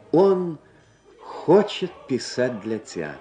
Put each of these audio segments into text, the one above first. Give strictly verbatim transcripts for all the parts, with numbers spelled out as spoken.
Он хочет писать для театра.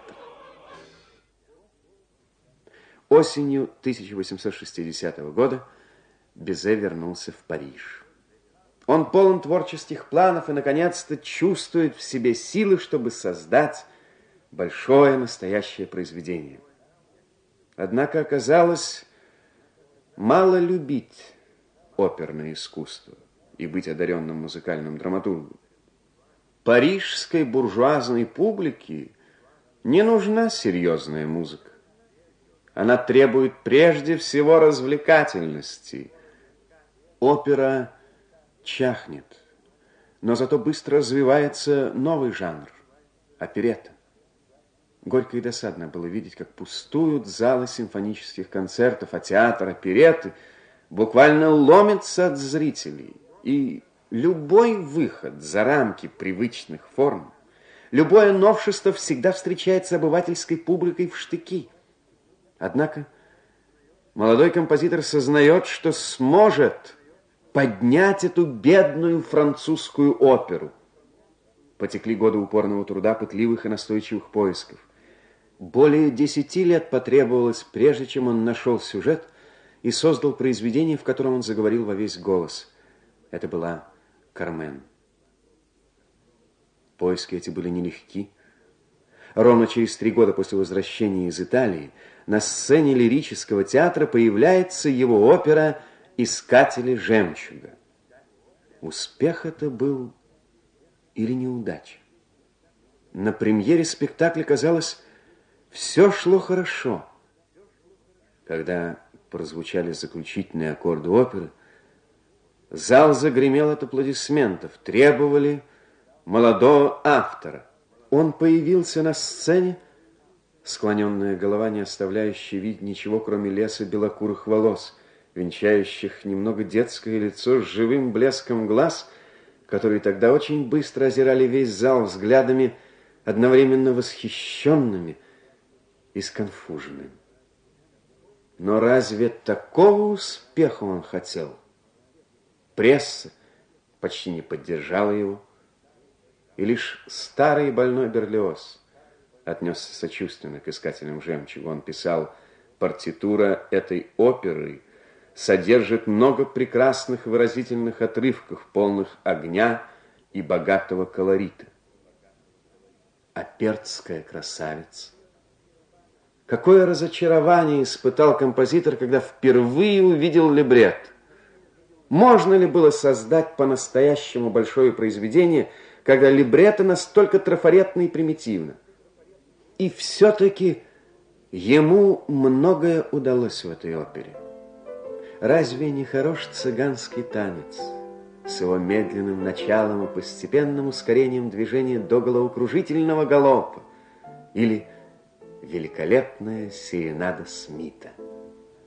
Осенью тысяча восемьсот шестидесятого года Бизе вернулся в Париж. Он полон творческих планов и, наконец-то, чувствует в себе силы, чтобы создать большое настоящее произведение. Однако оказалось мало любить оперное искусство и быть одаренным музыкальным драматургом. Парижской буржуазной публике не нужна серьезная музыка. Она требует прежде всего развлекательности. Опера чахнет, но зато быстро развивается новый жанр – оперетта. Горько и досадно было видеть, как пустуют залы симфонических концертов, а театр оперетты буквально ломится от зрителей. И любой выход за рамки привычных форм, любое новшество всегда встречается обывательской публикой в штыки. Однако молодой композитор сознает, что сможет поднять эту бедную французскую оперу. Потекли годы упорного труда, пытливых и настойчивых поисков. Более десяти лет потребовалось, прежде чем он нашел сюжет и создал произведение, в котором он заговорил во весь голос. Это была «Кармен». Поиски эти были нелегки. Ровно через три года после возвращения из Италии на сцене лирического театра появляется его опера «Искатели жемчуга». Успех это был или неудача? На премьере спектакля, казалось, все шло хорошо. Когда прозвучали заключительные аккорды оперы, зал загремел от аплодисментов, требовали молодого автора. Он появился на сцене, склоненная голова, не оставляющая видеть ничего, кроме леса белокурых волос, венчающих немного детское лицо с живым блеском глаз, которые тогда очень быстро озирали весь зал взглядами, одновременно восхищенными и сконфуженными. Но разве такого успеха он хотел? Пресса почти не поддержала его, и лишь старый больной Берлиоз отнесся сочувственно к «Искателям жемчуга». Он писал: «Партитура этой оперы содержит много прекрасных выразительных отрывков, полных огня и богатого колорита». А перцкая красавица. Какое разочарование испытал композитор, когда впервые увидел либретто. Можно ли было создать по-настоящему большое произведение, когда либретто настолько трафаретно и примитивно? И все-таки ему многое удалось в этой опере. Разве не хорош цыганский танец с его медленным началом и постепенным ускорением движения до головокружительного галопа? Или великолепная серенада Смита?